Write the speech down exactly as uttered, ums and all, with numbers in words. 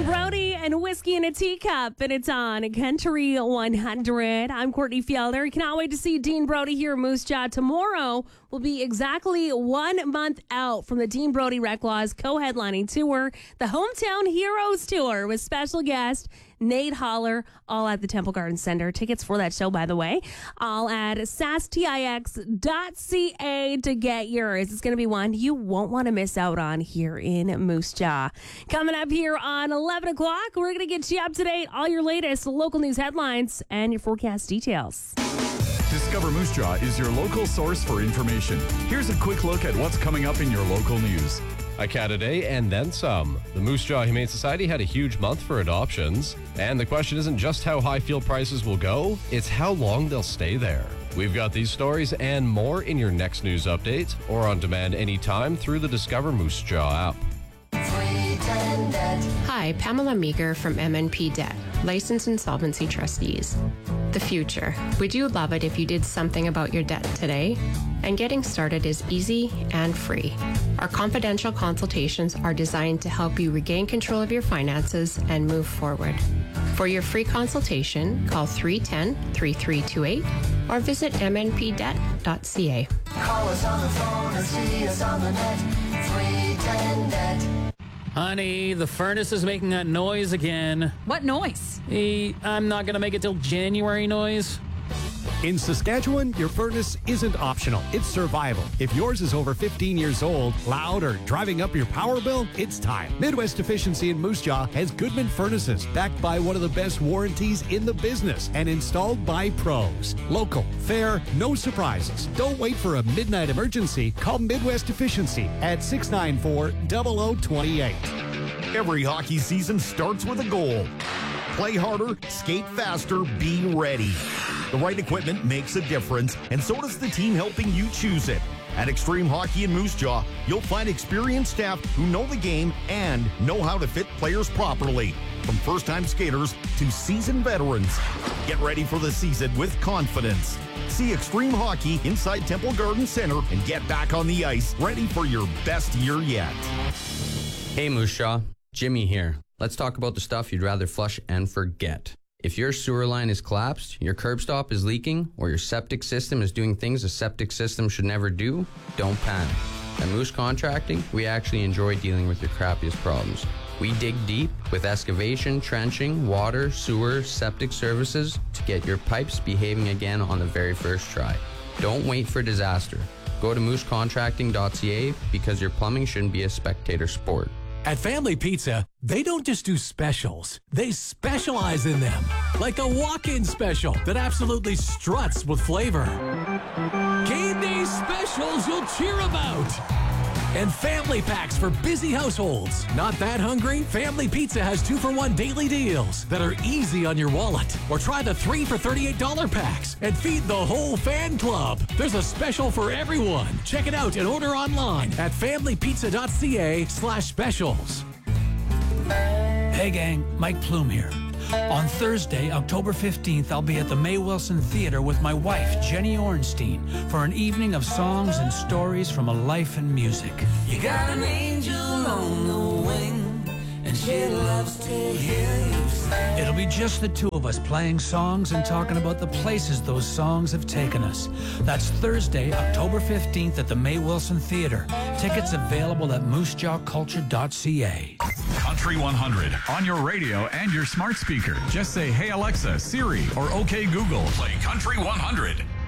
Brody and Whiskey in a Teacup, and it's on Country one hundred. I'm Courtney Fielder. Cannot wait to see Dean Brody here at Moose Jaw. Tomorrow will be exactly one month out from the Dean Brody Reclaws co-headlining tour, the Hometown Heroes Tour, with special guest Nate Holler, all at the Temple Garden Center. Tickets for that show, by the way, all at S A S T I X dot C A to get yours. It's going to be one you won't want to miss out on here in Moose Jaw. Coming up here on eleven o'clock, we're going to get you up to date, all your latest local news headlines and your forecast details. Discover Moose Jaw is your local source for information. Here's a quick look at what's coming up in your local news. A cat a day and then some. The Moose Jaw Humane Society had a huge month for adoptions. And the question isn't just how high fuel prices will go, it's how long they'll stay there. We've got these stories and more in your next news update or on demand anytime through the Discover Moose Jaw app. Hi, Pamela Meager from M N P Debt, Licensed Insolvency Trustees. The future. Would you love it if you did something about your debt today? And getting started is easy and free. Our confidential consultations are designed to help you regain control of your finances and move forward. For your free consultation, call three one zero, three three two eight or visit m n p debt dot c a. Call us on the phone or see us on the net. three ten debt. Honey, the furnace is making that noise again. What noise? Eh, I'm not going to make it till January noise. In Saskatchewan, your furnace isn't optional. It's survival. If yours is over fifteen years old, loud, or driving up your power bill, it's time. Midwest Efficiency in Moose Jaw has Goodman Furnaces, backed by one of the best warranties in the business and installed by pros. Local, fair, no surprises. Don't wait for a midnight emergency. Call Midwest Efficiency at six nine four, zero zero two eight. Every hockey season starts with a goal. Play harder, skate faster, be ready. The right equipment makes a difference, and so does the team helping you choose it. At Extreme Hockey in Moose Jaw, you'll find experienced staff who know the game and know how to fit players properly. From first-time skaters to seasoned veterans. Get ready for the season with confidence. See Extreme Hockey inside Temple Garden Center and get back on the ice, ready for your best year yet. Hey Moose Jaw, Jimmy here. Let's talk about the stuff you'd rather flush and forget. If your sewer line is collapsed, your curb stop is leaking, or your septic system is doing things a septic system should never do, don't panic. At Moose Contracting, we actually enjoy dealing with your crappiest problems. We dig deep with excavation, trenching, water, sewer, septic services to get your pipes behaving again on the very first try. Don't wait for disaster. Go to moose contracting dot c a because your plumbing shouldn't be a spectator sport. At Family Pizza, they don't just do specials. They specialize in them. Like a walk-in special that absolutely struts with flavor. Game day specials you'll cheer about. And family packs for busy households. Not that hungry? Family Pizza has two-for-one daily deals that are easy on your wallet. Or try the three for thirty-eight dollars packs and feed the whole fan club. There's a special for everyone. Check it out and order online at family pizza dot c a slash specials. Hey gang, Mike Plume here. On Thursday, October fifteenth, I'll be at the May Wilson Theater with my wife, Jenny Ornstein, for an evening of songs and stories from a life in music. You got an angel on the wing, and she loves to hear you sing. It'll be just the two of us playing songs and talking about the places those songs have taken us. That's Thursday, October fifteenth at the May Wilson Theater. Tickets available at moose jaw culture dot c a. Country one hundred on your radio and your smart speaker. Just say, "Hey Alexa, Siri," or "Okay Google." Play Country one hundred.